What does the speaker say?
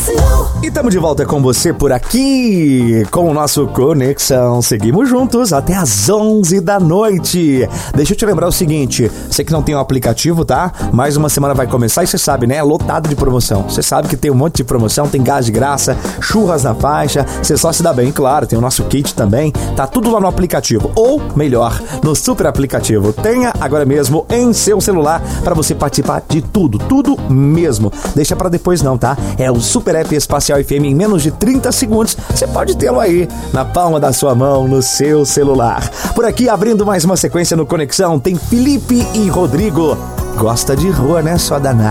E estamos de volta com você por aqui, com o nosso Conexão. Seguimos juntos até às 11 da noite. Deixa eu te lembrar o seguinte, você que não tem o aplicativo, tá? Mais uma semana vai começar e você sabe, né? É lotado de promoção. Você sabe que tem um monte de promoção, tem gás de graça, churras na faixa, você só se dá bem, claro, tem o nosso kit também. Tá tudo lá no aplicativo, ou melhor, no super aplicativo. Tenha agora mesmo em seu celular para você participar de tudo mesmo. Deixa pra depois não, tá? É o Super App Espacial FM, em menos de 30 segundos. Você pode tê-lo aí, na palma da sua mão, no seu celular. Por aqui, abrindo mais uma sequência no Conexão, tem Felipe e Rodrigo. Gosta de rua, né, sua danada?